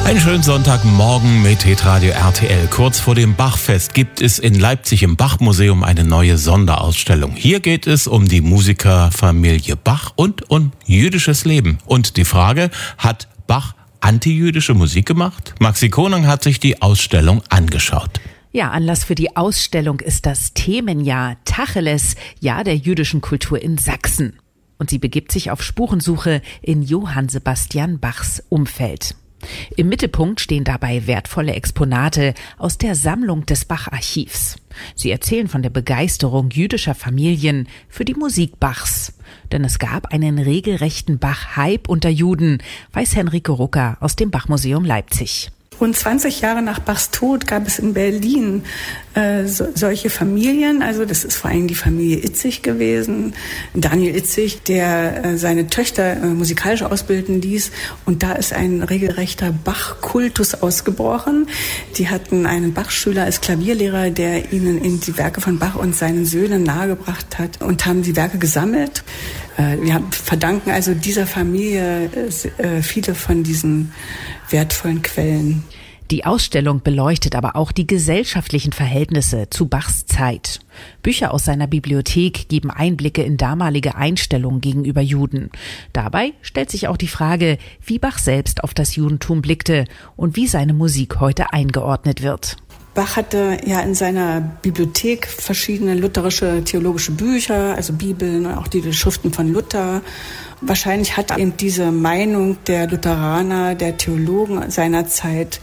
Einen schönen Sonntagmorgen mit Hitradio RTL. Kurz vor dem Bachfest gibt es in Leipzig im Bachmuseum eine neue Sonderausstellung. Hier geht es um die Musikerfamilie Bach und um jüdisches Leben. Und die Frage, hat Bach antijüdische Musik gemacht? Maxi Konang hat sich die Ausstellung angeschaut. Ja, Anlass für die Ausstellung ist das Themenjahr Tacheles, Jahr der jüdischen Kultur in Sachsen. Und sie begibt sich auf Spurensuche in Johann Sebastian Bachs Umfeld. Im Mittelpunkt stehen dabei wertvolle Exponate aus der Sammlung des Bach-Archivs. Sie erzählen von der Begeisterung jüdischer Familien für die Musik Bachs. Denn es gab einen regelrechten Bach-Hype unter Juden, weiß Henrike Rucker aus dem Bachmuseum Leipzig. Rund 20 Jahre nach Bachs Tod gab es in Berlin solche Familien. Also das ist vor allem die Familie Itzig gewesen. Daniel Itzig, der seine Töchter musikalisch ausbilden ließ. Und da ist ein regelrechter Bach-Kultus ausgebrochen. Die hatten einen Bach-Schüler als Klavierlehrer, der ihnen in die Werke von Bach und seinen Söhnen nahegebracht hat und haben die Werke gesammelt. Wir verdanken also dieser Familie viele von diesen wertvollen Quellen. Die Ausstellung beleuchtet aber auch die gesellschaftlichen Verhältnisse zu Bachs Zeit. Bücher aus seiner Bibliothek geben Einblicke in damalige Einstellungen gegenüber Juden. Dabei stellt sich auch die Frage, wie Bach selbst auf das Judentum blickte und wie seine Musik heute eingeordnet wird. Bach hatte ja in seiner Bibliothek verschiedene lutherische theologische Bücher, also Bibeln und auch die Schriften von Luther. Wahrscheinlich hat er eben diese Meinung der Lutheraner, der Theologen seiner Zeit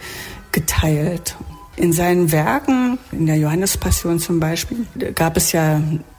geteilt. In seinen Werken, in der Johannespassion zum Beispiel, gab es ja